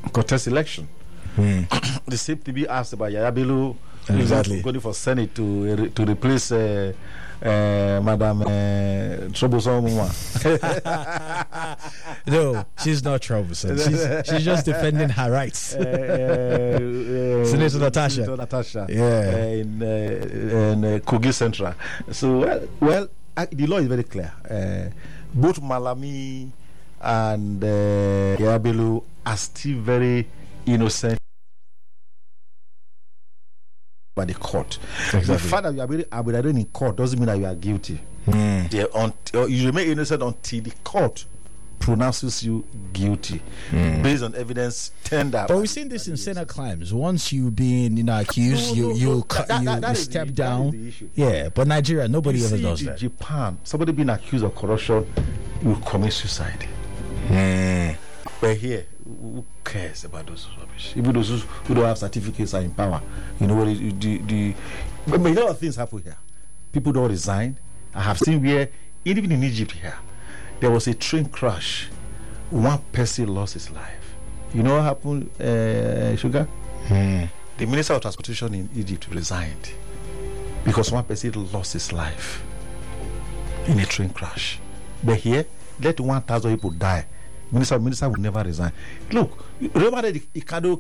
contest election. The same to be asked about Yaya Bello. Exactly. Going for Senate to replace Madam Troublesome Woman. No, she's not troublesome. She's just defending her rights. Senator Natasha. Yeah. In Kogi Central. So, the law is very clear. Both Malami and Yaya Bello are still very innocent by the court. Exactly. The fact that you are very arbitrated in court doesn't mean that you are guilty. You remain innocent until the court pronounces you guilty based on evidence tender. But we've seen this in Senate crimes. Once you've been accused, you step down. Yeah, but Nigeria, nobody ever does that. Japan, somebody being accused of corruption will commit suicide. But here, who cares about those rubbish? Even those who don't have certificates are in power. You know what? But a lot of things happen here. People don't resign. I have seen where, even in Egypt here, there was a train crash. One person lost his life. You know what happened, Sugar? The Minister of Transportation in Egypt resigned because one person lost his life in a train crash. But here, let 1,000 people die. Minister will never resign. Look, remember the Ikeja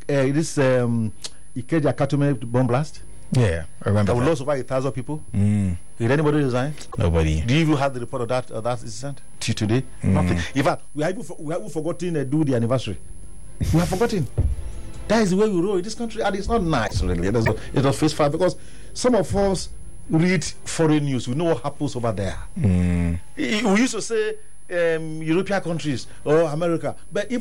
Katome bomb blast? Yeah, I remember. That lost over 1,000 people. Did anybody resign? Nobody. Do you even have the report of that incident till today? Nothing. In fact, we have forgotten to do the anniversary. We have forgotten. That is the way we roll in this country, and it's not nice, really. It was face fire because some of us read foreign news. We know what happens over there. We used to say European countries or America, but